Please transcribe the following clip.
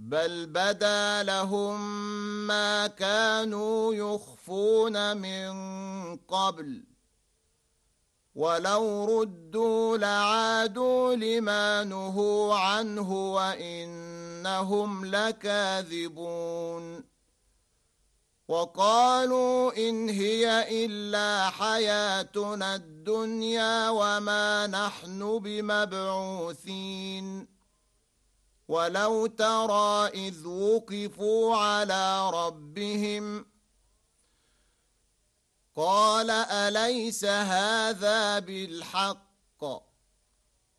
بل بدا لهم ما كانوا يخفون من قبل ولو ردوا لعادوا لما نهوا عنه وإنهم لكاذبون وقالوا إن هي إلا حياتنا الدنيا وما نحن بمبعوثين ولو ترى إذ وقفوا على ربهم قال أليس هذا بالحق